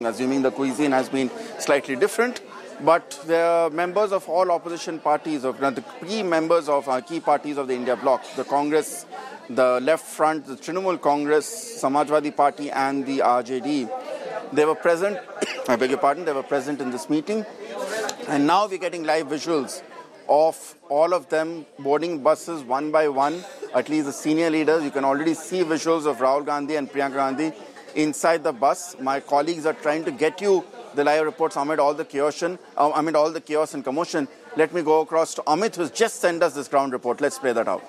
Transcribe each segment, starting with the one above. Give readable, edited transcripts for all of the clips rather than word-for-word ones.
assuming the cuisine has been slightly different. But there are members of all opposition parties, the key members of key parties of the India bloc, the Congress, the Left Front, the Trinamool Congress, Samajwadi Party and the RJD. They were present, I beg your pardon, they were present in this meeting. And now we're getting live visuals of all of them boarding buses one by one, at least the senior leaders. You can already see visuals of Rahul Gandhi and Priyanka Gandhi inside the bus. My colleagues are trying to get you the live reports amid all the chaos and commotion. Let me go across to Amit, who's just sent us this ground report. Let's play that out.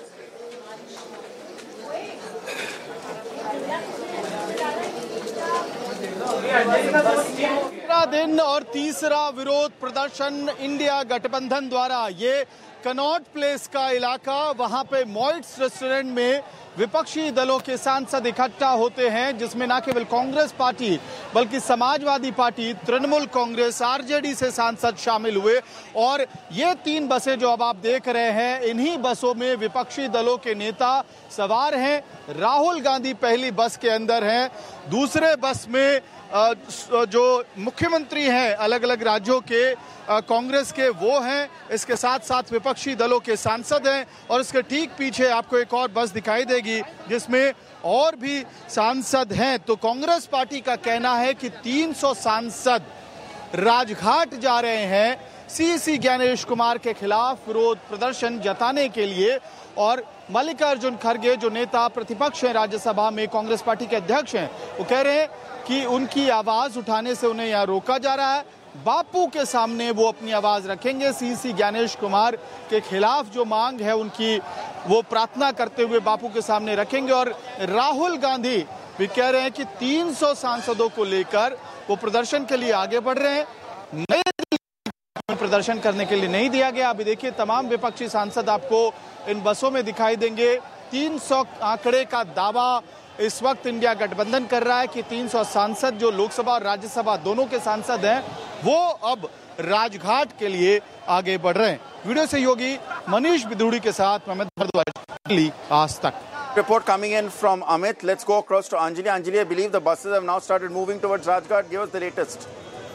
तीसरा दिन और तीसरा विरोध प्रदर्शन India गठबंधन द्वारा। ये Connaught place का इलाका, वहां पे मॉइट्स रेस्टोरेंट में विपक्षी दलों के सांसद इकट्ठा होते हैं, जिसमें न केवल कांग्रेस पार्टी बल्कि समाजवादी पार्टी, तृणमूल कांग्रेस, आरजेडी से सांसद शामिल हुए। और ये 3 बसें जो अब आप देख रहे हैं, इन्हीं बसों में विपक्षी दलों के नेता सवार हैं। राहुल गांधी पहली बस के अंदर हैं, दूसरे बस में जो मुख्यमंत्री हैं अलग अलग राज्यों के कांग्रेस के, वो हैं। इसके साथ साथ विपक्षी दलों के सांसद हैं और इसके ठीक पीछे आपको एक और बस दिखाई देगी जिसमें और भी सांसद हैं। तो कांग्रेस पार्टी का कहना है कि 300 सांसद राजघाट जा रहे हैं सीसी ज्ञानेश कुमार के खिलाफ विरोध प्रदर्शन जताने के लिए। और मल्लिकार्जुन खड़गे जो नेता प्रतिपक्ष हैं राज्यसभा में, कांग्रेस पार्टी के अध्यक्ष हैं, वो कह रहे हैं कि उनकी आवाज उठाने से उन्हें यहाँ रोका जा रहा है। बापू के सामने वो अपनी आवाज रखेंगे, सीसी ज्ञानेश कुमार के खिलाफ जो मांग है उनकी, वो प्रार्थना करते हुए बापू के सामने रखेंगे। और राहुल गांधी भी कह रहे हैं कि 300 सांसदों को लेकर वो प्रदर्शन के लिए आगे बढ़ रहे हैं। नए दिल्ली में प्रदर्शन करने के लिए नहीं दिया गया। अभी देखिए तमाम विपक्षी सांसद आपको इन बसों में दिखाई देंगे। 300 आंकड़े का दावा इस वक्त इंडिया गठबंधन कर रहा है कि 300 सांसद जो लोकसभा और राज्यसभा दोनों के सांसद हैं, वो अब राजघाट के लिए आगे बढ़ रहे हैं। वीडियो सहयोगी मनीष बिधूड़ी के साथ मोहम्मद भारद्वाज, दिल्ली, आज तक। Report coming in from Amit. Let's go across to Anjali. Anjali, I believe the buses have now started moving towards Rajghat. Give us the latest.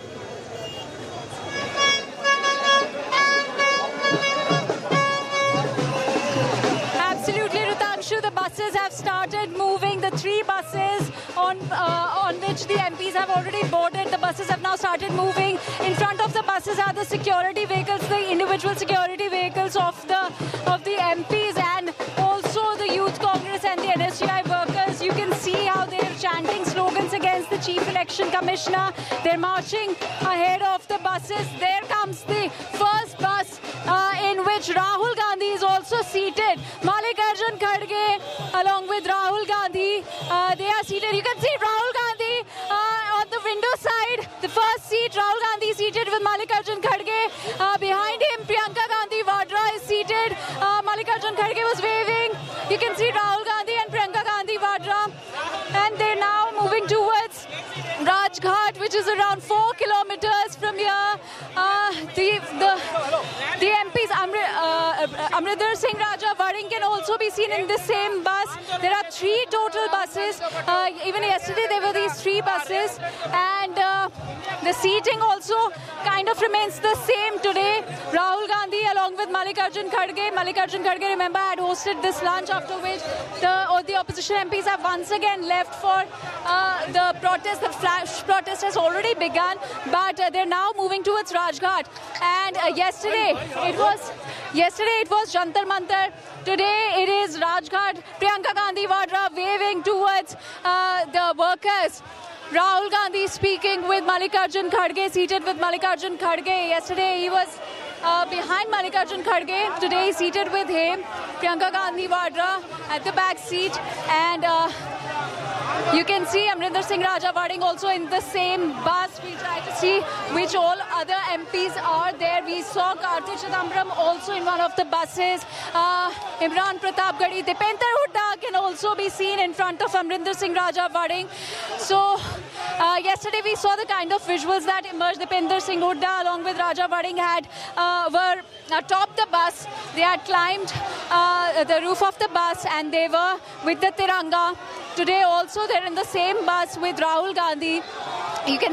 The buses have started moving. The 3 buses on which the MPs have already boarded, the buses have now started moving. In front of the buses are the security vehicles, the individual security vehicles of the MPs and also the Youth Congress and the NSGI workers. You can see how they're chanting slogans against the Chief Election Commissioner. They're marching ahead of the buses. There comes the first bus in which Rahul Gandhi is also seated. Malikarjun Khadge along with Rahul Gandhi, they are seated. You can see Rahul Gandhi on the window side. The first seat, Rahul Gandhi seated with Malikarjun Khadge. Behind him, Priyanka Gandhi Vadra is seated. Malikarjun Khadge was waving. You can see Rahul Gandhi and Priyanka Gandhi Vadra. And they're now moving towards Rajghat, which is around 4 kilometers from here. The MPs, Amrinder Singh Raja Varing can also be seen in the same bus. There are 3 total buses. Even yesterday there were these 3 buses. And the seating also kind of remains the same today. Rahul Gandhi along with Malikarjun Khadge. Malikarjun Khadge, remember, had hosted this lunch, after which the opposition MPs have once again left for the protest. The flash protest has already begun, but they're now moving towards Rajghat. And yesterday it was Jantar Mantar. Today it is Rajghat. Priyanka Gandhi Vadra waving towards the workers. Rahul Gandhi speaking with Malikarjun Khadge, seated with Malikarjun Khadge. Yesterday he was behind Malikarjun Khadge. Today he's seated with him. Priyanka Gandhi Vadra at the back seat. And you can see Amrinder Singh Raja Varing also in the same bus. We try to see which all other MPs are there. We saw Karthi Chidambaram also in one of the buses. Imran Pratap Gadi, Dipender Hooda can also be seen in front of Amrinder Singh Raja Varing. So yesterday we saw the kind of visuals that emerged. Dipender Singh Hooda along with Raja Varing were atop the bus. They had climbed the roof of the bus and they were with the Tiranga. Today also they're in the same bus with Rahul Gandhi. You can